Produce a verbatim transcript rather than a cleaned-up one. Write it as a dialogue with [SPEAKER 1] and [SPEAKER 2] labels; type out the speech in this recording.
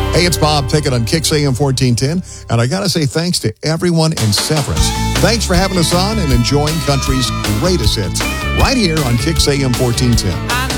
[SPEAKER 1] Hey, it's Bob Pickett on Kix A M fourteen ten, and I got to say thanks to everyone in Severance. Thanks for having us on and enjoying country's greatest hits right here on Kix A M fourteen ten.